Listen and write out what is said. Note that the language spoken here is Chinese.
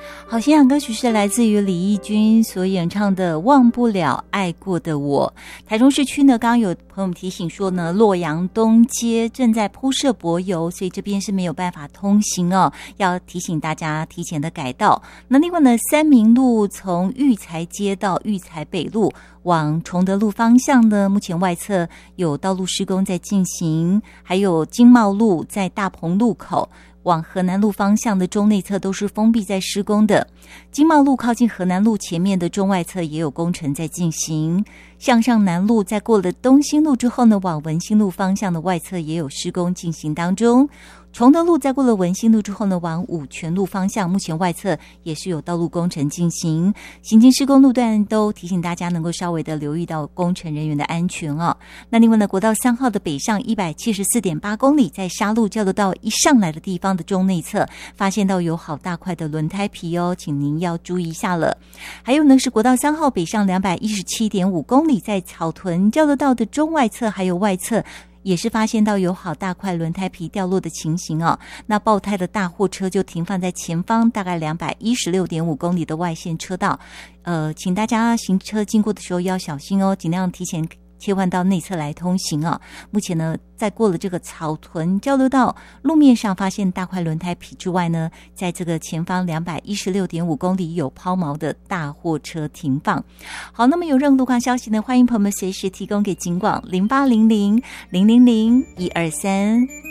好，欣赏歌曲是来自于李翊君所演唱的《忘不了爱过的我》。台中市区呢，刚刚有朋友们提醒说呢，洛阳东街正在铺设柏油，所以这边是没有办法通行哦，要提醒大家提前的改道。那另外呢，三民路从育才街到育才北路往崇德路方向呢，目前外侧有道路施工在进行，还有经贸路在大鹏路口往河南路方向的中内侧都是封闭在施工的，经贸路靠近河南路前面的中外侧也有工程在进行，向上南路在过了东兴路之后呢，往文心路方向的外侧也有施工进行当中。崇德路在过了文心路之后呢，往五权路方向目前外侧也是有道路工程进行，行经施工路段都提醒大家能够稍微的留意到工程人员的安全哦。那另外呢，国道3号的北上 174.8 公里，在沙鹿交流道一上来的地方的中内侧发现到有好大块的轮胎皮哦，请您要注意一下了。还有呢，是国道3号北上 217.5 公里，在草屯交流道的中外侧还有外侧也是发现到有好大块轮胎皮掉落的情形哦。那爆胎的大货车就停放在前方大概 216.5 公里的外线车道，请大家行车经过的时候要小心哦，尽量提前切换到内侧来通行啊。目前呢，在过了这个草屯交流道路面上发现大块轮胎皮之外呢，在这个前方 216.5 公里有抛锚的大货车停放。好，那么有任何路况消息呢，欢迎朋友们随时提供给警广0800-000-123。